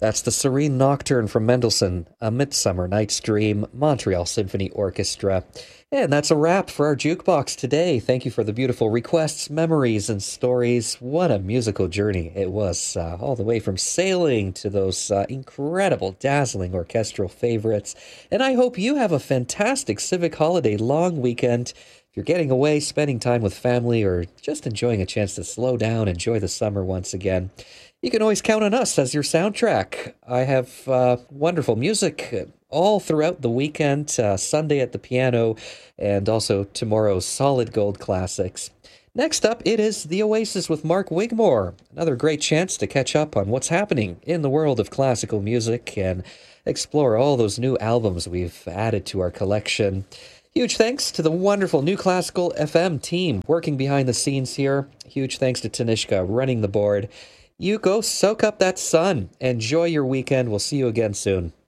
That's the Serene Nocturne from Mendelssohn, A Midsummer Night's Dream, Montreal Symphony Orchestra. And that's a wrap for our jukebox today. Thank you for the beautiful requests, memories, and stories. What a musical journey it was, all the way from sailing to those incredible, dazzling orchestral favorites. And I hope you have a fantastic civic holiday long weekend. If you're getting away, spending time with family, or just enjoying a chance to slow down, enjoy the summer once again, you can always count on us as your soundtrack. I have wonderful music all throughout the weekend, Sunday at the piano, and also tomorrow's Solid Gold Classics. Next up, it is The Oasis with Mark Wigmore. Another great chance to catch up on what's happening in the world of classical music and explore all those new albums we've added to our collection. Huge thanks to the wonderful New Classical FM team working behind the scenes here. Huge thanks to Tanishka running the board. You go soak up that sun. Enjoy your weekend. We'll see you again soon.